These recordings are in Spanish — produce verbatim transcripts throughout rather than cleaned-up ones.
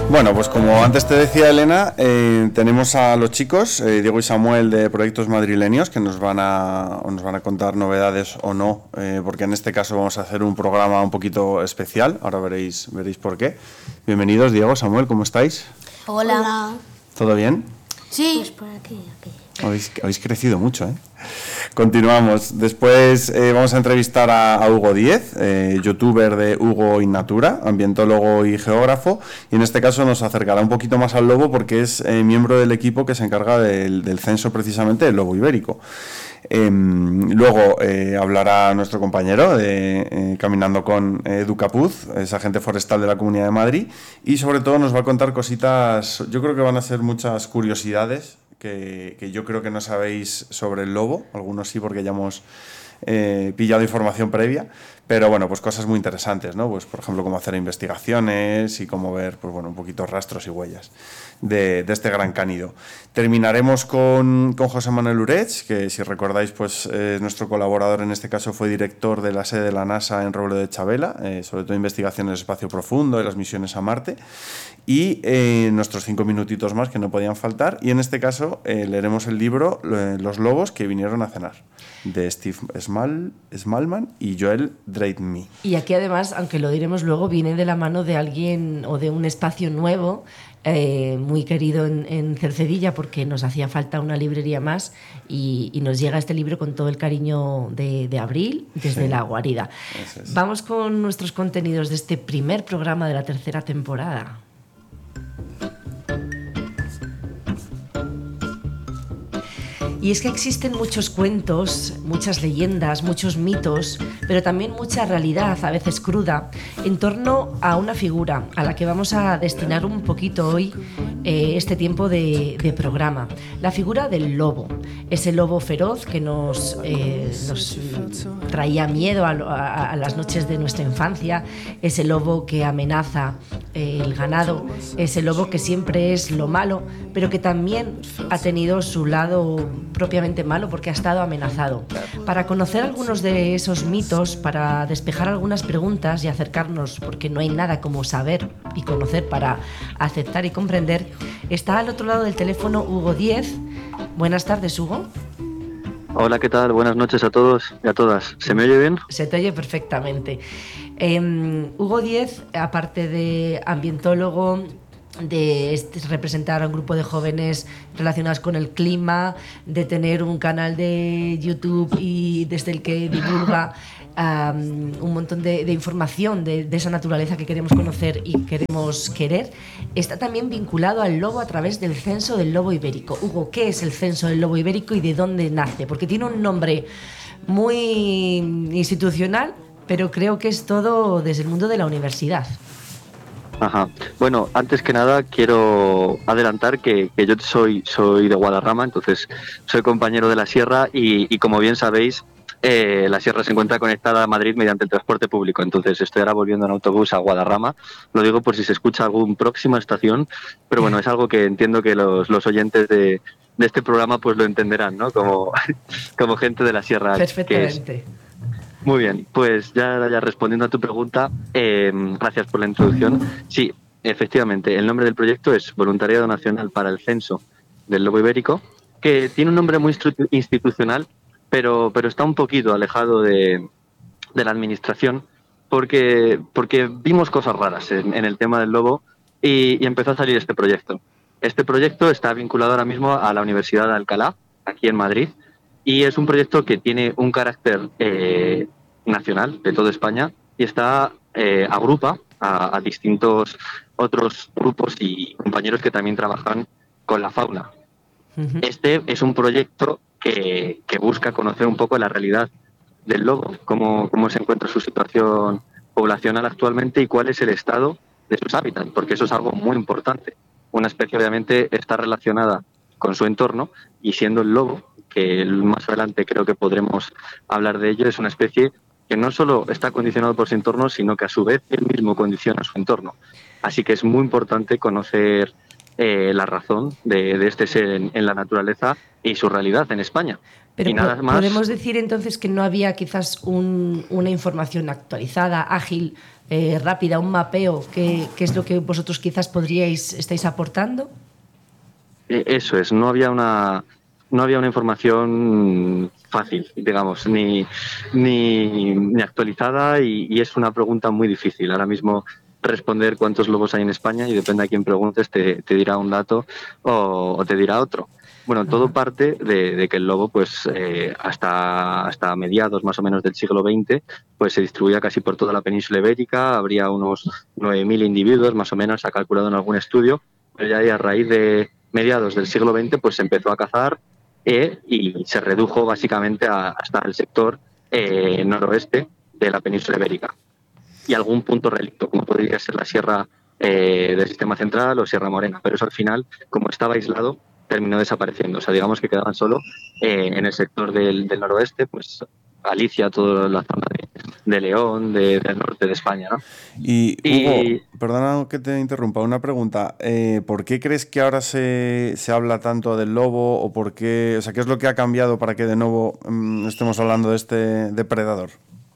Bueno, pues como antes te decía Elena, eh, tenemos a los chicos, eh, Diego y Samuel de Proyectos Madrileños, que nos van a, nos van a contar novedades o no, eh, porque en este caso vamos a hacer un programa un poquito especial, ahora veréis, veréis por qué. Bienvenidos, Diego, Samuel, ¿cómo estáis? Hola. Hola. ¿Todo bien? Sí. Pues por aquí, aquí. Habéis, habéis crecido mucho, ¿eh? Continuamos. Después eh, vamos a entrevistar a, a Hugo Díez, eh, youtuber de Hugo in Natura, ambientólogo y geógrafo, y en este caso nos acercará un poquito más al lobo porque es eh, miembro del equipo que se encarga del, del censo precisamente del lobo ibérico. Eh, luego eh, hablará nuestro compañero de eh, Caminando con Edu Capuz, es agente forestal de la Comunidad de Madrid, y sobre todo nos va a contar cositas, yo creo que van a ser muchas curiosidades que, que yo creo que no sabéis sobre el lobo, algunos sí porque ya hemos eh, pillado información previa, pero bueno, pues cosas muy interesantes, ¿no? Pues por ejemplo cómo hacer investigaciones y cómo ver, pues bueno, un poquito rastros y huellas de, de este gran cánido. Terminaremos con, con José Manuel Urech, que si recordáis, pues eh, nuestro colaborador en este caso fue director de la sede de la NASA en Robledo de Chabela, eh, sobre todo investigaciones de espacio profundo y las misiones a Marte, y eh, nuestros cinco minutitos más que no podían faltar, y en este caso eh, leeremos el libro eh, Los lobos que vinieron a cenar, de Steve Small, Smallman y Joel Dreidmy. Y aquí además, aunque lo diremos luego, viene de la mano de alguien o de un espacio nuevo, eh, muy querido en, en Cercedilla, porque nos hacía falta una librería más, y, y nos llega este libro con todo el cariño de, de Abril desde sí, la guarida. Es. Vamos con nuestros contenidos de este primer programa de la tercera temporada. Y es que existen muchos cuentos, muchas leyendas, muchos mitos, pero también mucha realidad, a veces cruda, en torno a una figura a la que vamos a destinar un poquito hoy eh, este tiempo de, de programa. La figura del lobo, ese lobo feroz que nos, eh, nos traía miedo a, a, a las noches de nuestra infancia, ese lobo que amenaza eh, el ganado, ese lobo que siempre es lo malo, pero que también ha tenido su lado propiamente malo porque ha estado amenazado. Para conocer algunos de esos mitos, para despejar algunas preguntas y acercarnos, porque no hay nada como saber y conocer para aceptar y comprender, está al otro lado del teléfono Hugo Díez. Buenas tardes, Hugo. Hola, ¿qué tal? Buenas noches a todos y a todas. ¿Se me oye bien? Se te oye perfectamente. Eh, Hugo Díez, aparte de ambientólogo, de representar a un grupo de jóvenes relacionados con el clima, de tener un canal de YouTube y desde el que divulga um, un montón de, de información de, de esa naturaleza que queremos conocer y queremos querer, está también vinculado al lobo a través del censo del lobo ibérico. Hugo, ¿qué es el censo del lobo ibérico y de dónde nace? Porque tiene un nombre muy institucional, pero creo que es todo desde el mundo de la universidad. Ajá. Bueno, antes que nada quiero adelantar que, que yo soy soy de Guadarrama, entonces soy compañero de la Sierra y, y como bien sabéis, eh, la Sierra se encuentra conectada a Madrid mediante el transporte público, entonces estoy ahora volviendo en autobús a Guadarrama. Lo digo por si se escucha algún próxima estación, pero bueno, es algo que entiendo que los, los oyentes de, de este programa pues lo entenderán, ¿no? Como, como gente de la Sierra. Perfectamente. Muy bien, pues ya, ya respondiendo a tu pregunta, eh, gracias por la introducción. Sí, efectivamente, el nombre del proyecto es Voluntariado Nacional para el Censo del Lobo Ibérico, que tiene un nombre muy institucional, pero, pero está un poquito alejado de, de la administración, porque, porque vimos cosas raras en, en el tema del lobo y, y empezó a salir este proyecto. Este proyecto está vinculado ahora mismo a la Universidad de Alcalá, aquí en Madrid, y es un proyecto que tiene un carácter eh, nacional de toda España y está eh, agrupa a, a distintos otros grupos y compañeros que también trabajan con la fauna. Uh-huh. Este es un proyecto que, que busca conocer un poco la realidad del lobo, cómo, cómo se encuentra su situación poblacional actualmente y cuál es el estado de sus hábitats, porque eso es algo muy importante. Una especie obviamente está relacionada con su entorno y siendo el lobo, que más adelante creo que podremos hablar de ello, es una especie que no solo está condicionado por su entorno, sino que a su vez él mismo condiciona su entorno. Así que es muy importante conocer eh, la razón de, de este ser en, en la naturaleza y su realidad en España. Pero y nada más, podemos decir entonces que no había quizás un, una información actualizada, ágil, eh, rápida, un mapeo, que, que es lo que vosotros quizás podríais, estáis aportando. Eso es, no había una, no había una información fácil, digamos, ni, ni, ni actualizada y, y es una pregunta muy difícil. Ahora mismo responder cuántos lobos hay en España y depende a quién preguntes te, te dirá un dato o, o te dirá otro. Bueno, todo Ajá. parte de, de que el lobo, pues eh, hasta, hasta mediados más o menos del siglo veinte, pues se distribuía casi por toda la península ibérica, habría unos nueve mil individuos más o menos, se ha calculado en algún estudio, pero ya a raíz de mediados del siglo veinte pues se empezó a cazar eh, y se redujo básicamente a, hasta el sector eh, noroeste de la península ibérica y algún punto relicto, como podría ser la sierra eh, del sistema central o Sierra Morena, pero eso al final, como estaba aislado, terminó desapareciendo. O sea, digamos que quedaban solo eh, en el sector del, del noroeste, pues Galicia, toda la zona de, de León, de, del norte de España, ¿no? Y Hugo, Y perdona que te interrumpa, una pregunta. Eh, ¿por qué crees que ahora se, se habla tanto del lobo o por qué, o sea, qué es lo que ha cambiado para que de nuevo mmm, estemos hablando de este depredador?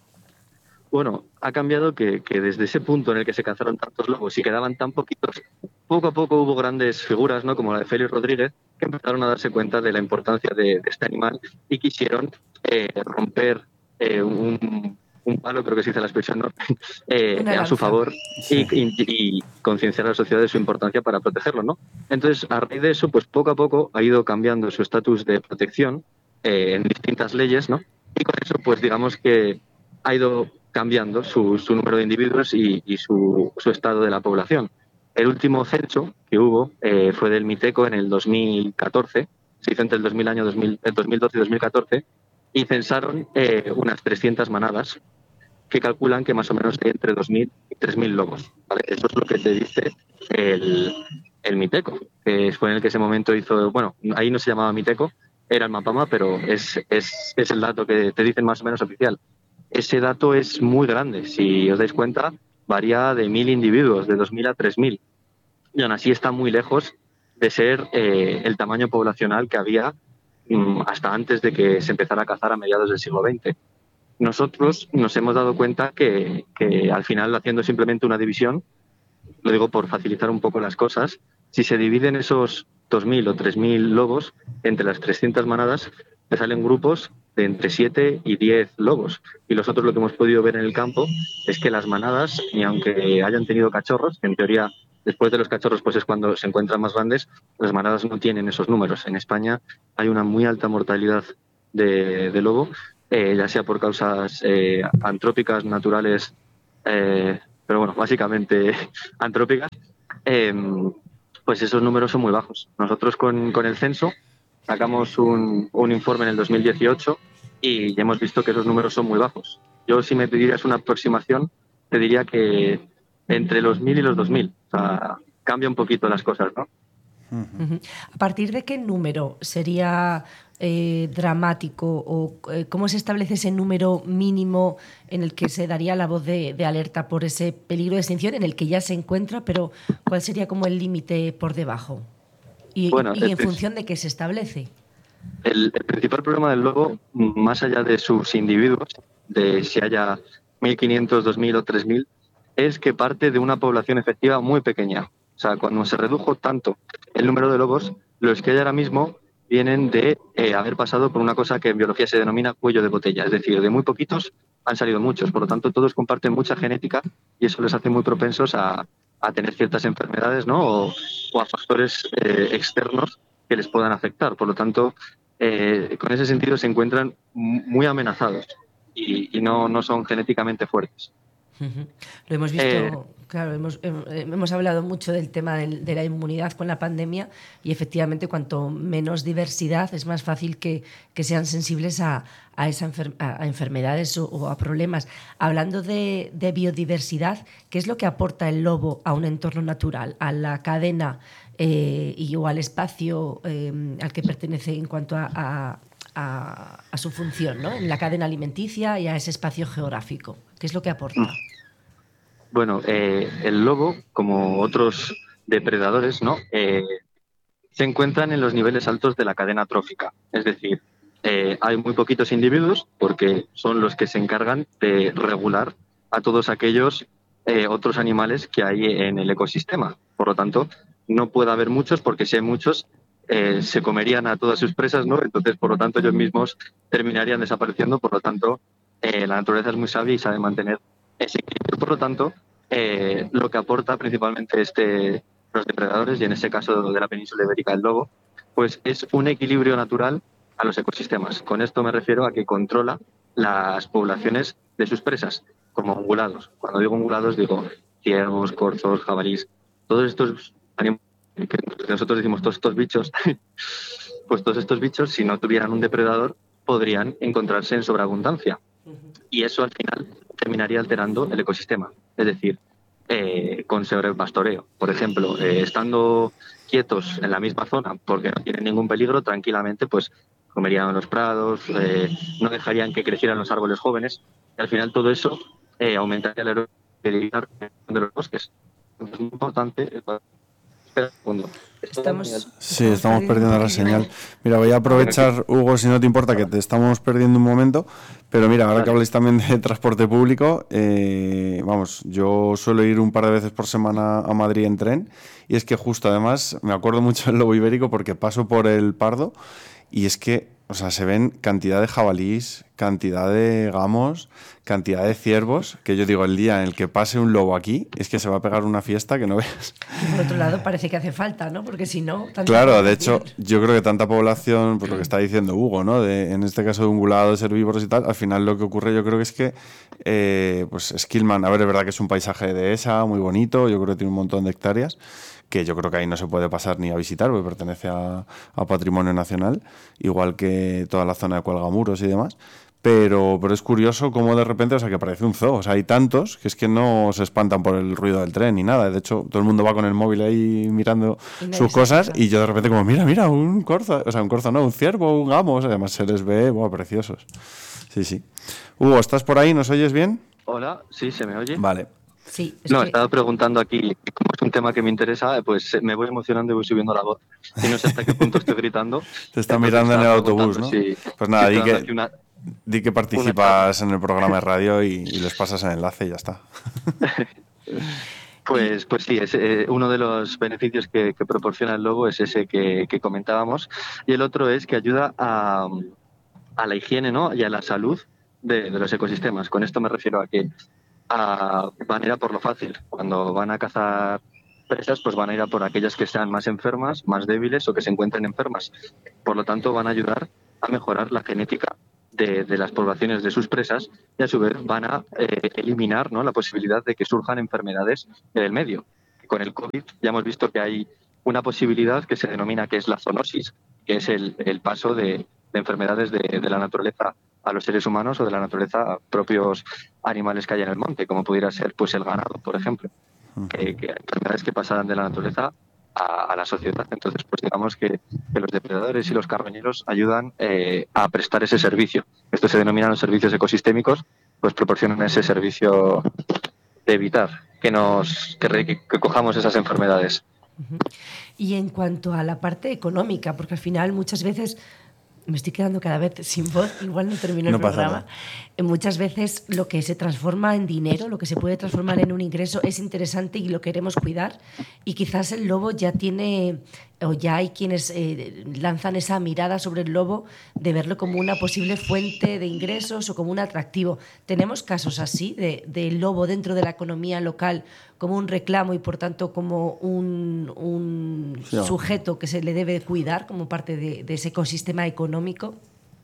bueno, ha cambiado que, que desde ese punto en el que se cazaron tantos lobos y quedaban tan poquitos, poco a poco hubo grandes figuras, ¿no? Como la de Félix Rodríguez, que empezaron a darse cuenta de la importancia de, de este animal y quisieron eh, romper eh, un, un palo, creo que se dice la expresión, ¿no? eh, Una a su lanza. favor Sí. y, y, y concienciar a la sociedad de su importancia para protegerlo, ¿no? Entonces, a raíz de eso, pues poco a poco ha ido cambiando su estatus de protección eh, en distintas leyes, ¿no? Y con eso, pues digamos que ha ido cambiando su, su número de individuos y, y su, su estado de la población. El último censo que hubo eh, fue del Miteco en el dos mil catorce, se hizo entre el dos mil año dos mil, el dos mil doce y dos mil catorce, y censaron eh, unas trescientas manadas que calculan que más o menos hay entre dos mil y tres mil lobos. ¿Vale? Eso es lo que te dice el, el Miteco, que fue en el que ese momento hizo, bueno, ahí no se llamaba Miteco, era el Mapama, pero es, es, es el dato que te dicen más o menos oficial. Ese dato es muy grande. Si os dais cuenta, varía de mil individuos, de dos mil a tres mil. Y aún así está muy lejos de ser eh, el tamaño poblacional que había mm, hasta antes de que se empezara a cazar a mediados del siglo veinte. Nosotros nos hemos dado cuenta que, que al final, haciendo simplemente una división, lo digo por facilitar un poco las cosas, si se dividen esos dos mil o tres mil lobos entre las trescientas manadas, te salen grupos de entre siete y diez lobos. Y nosotros lo que hemos podido ver en el campo es que las manadas, ni aunque hayan tenido cachorros, que en teoría después de los cachorros pues es cuando se encuentran más grandes, las manadas no tienen esos números. En España hay una muy alta mortalidad de, de lobo, eh, ya sea por causas eh, antrópicas, naturales, eh, pero bueno, básicamente antrópicas, eh, pues esos números son muy bajos. Nosotros con, con el censo sacamos un, un informe en el dos mil dieciocho y hemos visto que esos números son muy bajos. Yo, si me pidieras una aproximación, te diría que entre los mil y los dos mil. O sea, cambia un poquito las cosas, ¿no? Uh-huh. ¿A partir de qué número sería eh, dramático o eh, cómo se establece ese número mínimo en el que se daría la voz de, de alerta por ese peligro de extinción en el que ya se encuentra, pero cuál sería como el límite por debajo? Y, bueno, y en función de qué se establece. El, el principal problema del lobo, más allá de sus individuos, de si haya mil quinientos, dos mil o tres mil, es que parte de una población efectiva muy pequeña. O sea, cuando se redujo tanto el número de lobos, los que hay ahora mismo vienen de eh, haber pasado por una cosa que en biología se denomina cuello de botella. Es decir, de muy poquitos han salido muchos. Por lo tanto, todos comparten mucha genética y eso les hace muy propensos a, a tener ciertas enfermedades, ¿no? o, o a factores eh, externos que les puedan afectar. Por lo tanto, eh, con ese sentido se encuentran muy amenazados y, y no, no son genéticamente fuertes. Uh-huh. Lo hemos visto, eh, claro, hemos, eh, hemos hablado mucho del tema del, de la inmunidad con la pandemia y efectivamente cuanto menos diversidad es más fácil que, que sean sensibles a, a, esa enfer- a, a enfermedades o, o a problemas. Hablando de, de biodiversidad, ¿qué es lo que aporta el lobo a un entorno natural, a la cadena eh, y o al espacio eh, al que pertenece en cuanto a, a A, a su función, ¿no? En la cadena alimenticia y a ese espacio geográfico? ¿Qué es lo que aporta? Bueno, eh, el lobo, como otros depredadores, ¿no? Eh, se encuentran en los niveles altos de la cadena trófica. Es decir, eh, hay muy poquitos individuos porque son los que se encargan de regular a todos aquellos eh, otros animales que hay en el ecosistema. Por lo tanto, no puede haber muchos porque si hay muchos eh, se comerían a todas sus presas, ¿no? Entonces, por lo tanto, ellos mismos terminarían desapareciendo. Por lo tanto, eh, la naturaleza es muy sabia y sabe mantener ese equilibrio. Por lo tanto, eh, lo que aporta principalmente este, los depredadores, y en este caso de la península ibérica el lobo, pues es un equilibrio natural a los ecosistemas. Con esto me refiero a que controla las poblaciones de sus presas, como ungulados. Cuando digo ungulados digo ciervos, corzos, jabalís, todos estos animales que nosotros decimos todos estos bichos, pues todos estos bichos, si no tuvieran un depredador, podrían encontrarse en sobreabundancia. Y eso al final terminaría alterando el ecosistema. Es decir, eh, con sobrepastoreo. Por ejemplo, eh, estando quietos en la misma zona porque no tienen ningún peligro, tranquilamente pues comerían los prados, eh, no dejarían que crecieran los árboles jóvenes, y al final todo eso eh, aumentaría la erosión de los bosques. Es muy importante. Espera un segundo. Estamos, Sí, estamos perdiendo la señal. Mira, voy a aprovechar, Hugo, si no te importa, que te estamos perdiendo un momento, pero mira, ahora que habláis también de transporte público, eh, vamos, yo suelo ir un par de veces por semana a Madrid en tren, y es que justo además me acuerdo mucho del lobo ibérico porque paso por el Pardo y es que, o sea, se ven cantidad de jabalís, cantidad de gamos, cantidad de ciervos, que yo digo, el día en el que pase un lobo aquí, es que se va a pegar una fiesta que no veas. Y por otro lado, parece que hace falta, ¿no? Porque si no... Claro, de hecho, yo creo que tanta población, pues lo que está diciendo Hugo, ¿no? De, en este caso de ungulados, herbívoros y tal, al final lo que ocurre yo creo que es que, eh, pues Skillman, a ver, es verdad que es un paisaje de dehesa muy bonito, yo creo que tiene un montón de hectáreas, que yo creo que ahí no se puede pasar ni a visitar, porque pertenece a, a Patrimonio Nacional, igual que toda la zona de Cuelgamuros y demás. Pero, pero es curioso cómo de repente, o sea, que parece un zoo. O sea, hay tantos que es que no se espantan por el ruido del tren ni nada. De hecho, todo el mundo va con el móvil ahí mirando sus cosas y yo de repente como, mira, mira, un corzo. O sea, un corzo no, un ciervo, un gamo. O sea, además se les ve, wow, preciosos. Sí, sí. Hugo, ¿estás por ahí? ¿Nos oyes bien? Hola, sí, ¿se me oye? Vale. Sí, no, que... estaba preguntando aquí, como es un tema que me interesa, pues me voy emocionando y voy subiendo la voz. Y no sé hasta qué punto estoy gritando. Te está mirando en el autobús, ¿no? Si, pues nada, si di que, una, di que participas en el programa de radio y, y les pasas el enlace y ya está. Pues, pues sí, es, eh, uno de los beneficios que, que proporciona el lobo es ese que, que comentábamos. Y el otro es que ayuda a, a la higiene, ¿no? Y a la salud de, de los ecosistemas. Con esto me refiero a que a, van a ir a por lo fácil. Cuando van a cazar presas, pues van a ir a por aquellas que sean más enfermas, más débiles o que se encuentren enfermas. Por lo tanto, van a ayudar a mejorar la genética de, de las poblaciones de sus presas y a su vez van a eh, eliminar, ¿no?, la posibilidad de que surjan enfermedades en el medio. Con el COVID ya hemos visto que hay una posibilidad que se denomina que es la zoonosis, que es el, el paso de, de enfermedades de, de la naturaleza a los seres humanos o de la naturaleza a propios animales que hay en el monte, como pudiera ser pues el ganado, por ejemplo. Que, que enfermedades que pasaran de la naturaleza a, a la sociedad. Entonces, pues digamos que, que los depredadores y los carroñeros ayudan eh, a prestar ese servicio. Esto se denominan los servicios ecosistémicos, pues proporcionan ese servicio de evitar que nos que, que, que cojamos esas enfermedades. Y en cuanto a la parte económica, porque al final muchas veces me estoy quedando cada vez sin voz, igual no termino el no programa. Muchas veces lo que se transforma en dinero, lo que se puede transformar en un ingreso es interesante y lo queremos cuidar, y quizás el lobo ya tiene, o ya hay quienes eh, lanzan esa mirada sobre el lobo de verlo como una posible fuente de ingresos o como un atractivo. ¿Tenemos casos así de, de lobo dentro de la economía local como un reclamo y por tanto como un, un sí. sujeto que se le debe cuidar como parte de, de ese ecosistema económico?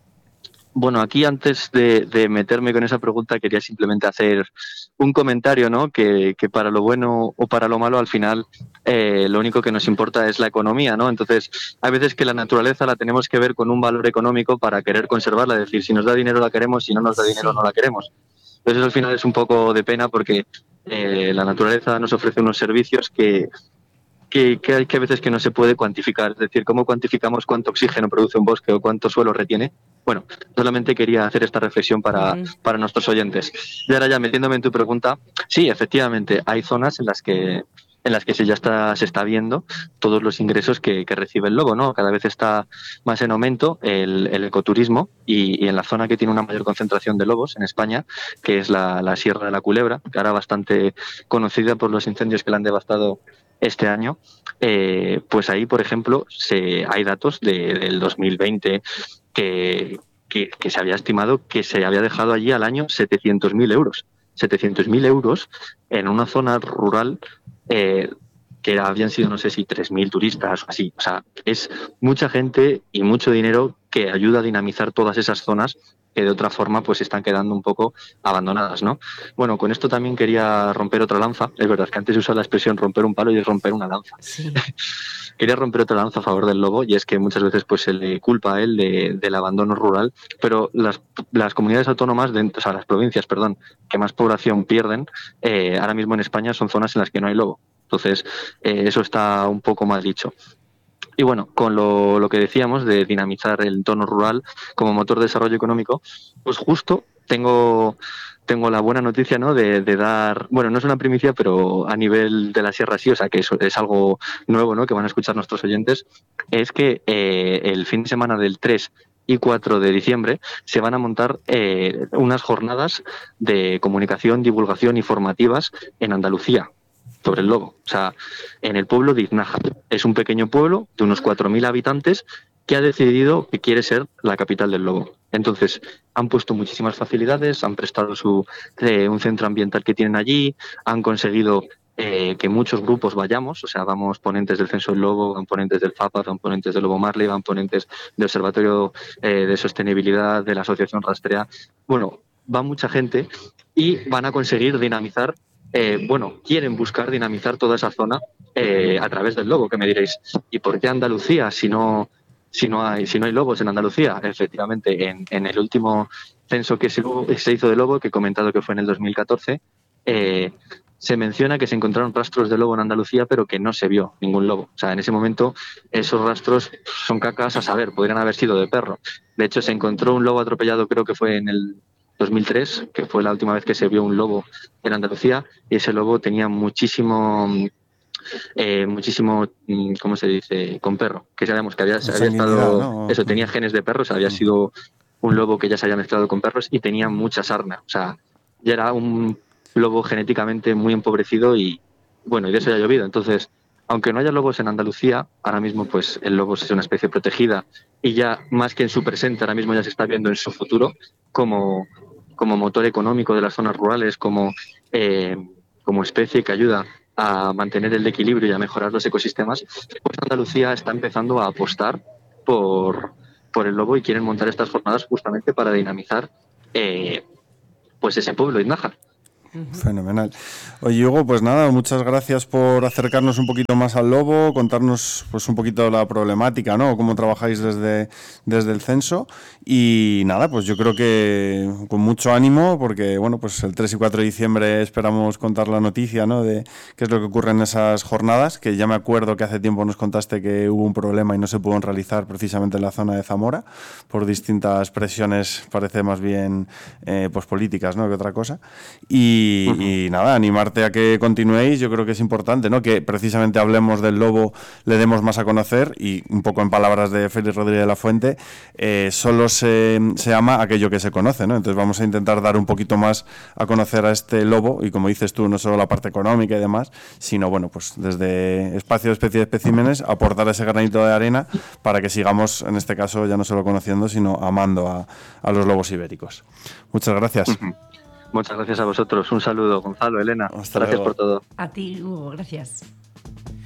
Bueno, aquí antes de, de meterme con esa pregunta quería simplemente hacer un comentario, ¿no? Que, que para lo bueno o para lo malo al final eh, lo único que nos importa es la economía, ¿no? Entonces hay veces que la naturaleza la tenemos que ver con un valor económico para querer conservarla, es decir, si nos da dinero la queremos, si no nos da dinero sí. no la queremos. Entonces al final es un poco de pena porque eh, la naturaleza nos ofrece unos servicios que... Que, que hay que a veces que no se puede cuantificar, es decir, ¿cómo cuantificamos cuánto oxígeno produce un bosque o cuánto suelo retiene? Bueno, solamente quería hacer esta reflexión para, uh-huh. para nuestros oyentes. Y ahora ya metiéndome en tu pregunta, sí, efectivamente, hay zonas en las que en las que se ya está, se está viendo todos los ingresos que, que recibe el lobo, ¿no? Cada vez está más en aumento el, el ecoturismo y, y en la zona que tiene una mayor concentración de lobos en España, que es la, la Sierra de la Culebra, que ahora bastante conocida por los incendios que la han devastado este año, eh, pues ahí, por ejemplo, se, hay datos de, del dos mil veinte que, que, que se había estimado que se había dejado allí al año setecientos mil euros. setecientos mil euros en una zona rural eh, que habían sido, no sé si tres mil turistas o así. O sea, es mucha gente y mucho dinero que ayuda a dinamizar todas esas zonas que de otra forma pues están quedando un poco abandonadas, ¿no? Bueno, con esto también quería romper otra lanza. Es verdad que antes se usa la expresión romper un palo y es romper una lanza. Sí. Quería romper otra lanza a favor del lobo, y es que muchas veces pues se le culpa a él de, del abandono rural, pero las, las comunidades autónomas, de, o sea, las provincias, perdón, que más población pierden, eh, ahora mismo en España son zonas en las que no hay lobo. Entonces, eh, eso está un poco mal dicho. Y bueno, con lo, lo que decíamos de dinamizar el entorno rural como motor de desarrollo económico, pues justo tengo, tengo la buena noticia, ¿no? de, de dar, bueno, no es una primicia, pero a nivel de la Sierra sí, o sea que eso es algo nuevo, ¿no? Que van a escuchar nuestros oyentes, es que eh, el fin de semana del tres y cuatro de diciembre se van a montar eh, unas jornadas de comunicación, divulgación y formativas en Andalucía sobre el lobo. O sea, en el pueblo de Iznájar. Es un pequeño pueblo de unos cuatro mil habitantes que ha decidido que quiere ser la capital del lobo. Entonces, han puesto muchísimas facilidades, han prestado su eh, un centro ambiental que tienen allí, han conseguido eh, que muchos grupos vayamos, o sea, vamos ponentes del Censo del Lobo, van ponentes del FAPA, van ponentes del Lobo Marley, van ponentes del Observatorio eh, de Sostenibilidad, de la Asociación Rastrea. Bueno, va mucha gente y van a conseguir dinamizar Eh, bueno, quieren buscar dinamizar toda esa zona eh, a través del lobo, que me diréis, ¿y por qué Andalucía si no, si no, hay, si no hay lobos en Andalucía? Efectivamente, en, en el último censo que se, se hizo de lobo, que he comentado que fue en el dos mil catorce, eh, se menciona que se encontraron rastros de lobo en Andalucía, pero que no se vio ningún lobo. O sea, en ese momento esos rastros son cacas a saber, podrían haber sido de perro. De hecho, se encontró un lobo atropellado, creo que fue en el dos mil tres, que fue la última vez que se vio un lobo en Andalucía, y ese lobo tenía muchísimo, eh, muchísimo, ¿cómo se dice?, con perro, que sabemos que había, había estado, ¿no? Eso, tenía genes de perros, había sido un lobo que ya se había mezclado con perros y tenía mucha sarna, o sea, ya era un lobo genéticamente muy empobrecido y, bueno, y de eso ya ha llovido. Entonces, aunque no haya lobos en Andalucía, ahora mismo pues el lobo es una especie protegida y ya más que en su presente, ahora mismo ya se está viendo en su futuro como, como motor económico de las zonas rurales, como, eh, como especie que ayuda a mantener el equilibrio y a mejorar los ecosistemas. Pues Andalucía está empezando a apostar por, por el lobo y quieren montar estas jornadas justamente para dinamizar eh, pues ese pueblo, Iznájar. Fenomenal. Oye, Hugo, pues nada, muchas gracias por acercarnos un poquito más al lobo, contarnos pues un poquito la problemática, ¿no? Cómo trabajáis desde, desde el censo. Y nada, pues yo creo que con mucho ánimo, porque bueno, pues el tres y cuatro de diciembre esperamos contar la noticia, ¿no? De qué es lo que ocurre en esas jornadas, que ya me acuerdo que hace tiempo nos contaste que hubo un problema y no se pudo realizar precisamente en la zona de Zamora, por distintas presiones, parece más bien eh, pues políticas, ¿no? Que otra cosa. Y Y, uh-huh. y nada, animarte a que continuéis. Yo creo que es importante, ¿no? Que precisamente hablemos del lobo, le demos más a conocer y un poco en palabras de Félix Rodríguez de la Fuente, eh, solo se, se ama aquello que se conoce, ¿no? Entonces vamos a intentar dar un poquito más a conocer a este lobo y, como dices tú, no solo la parte económica y demás, sino bueno, pues desde Espacio de Especies y Especímenes aportar ese granito de arena para que sigamos, en este caso, ya no solo conociendo, sino amando a, a los lobos ibéricos. Muchas gracias. Uh-huh. Muchas gracias a vosotros. Un saludo, Gonzalo, Elena. Hasta gracias luego. por todo. A ti, Hugo, gracias.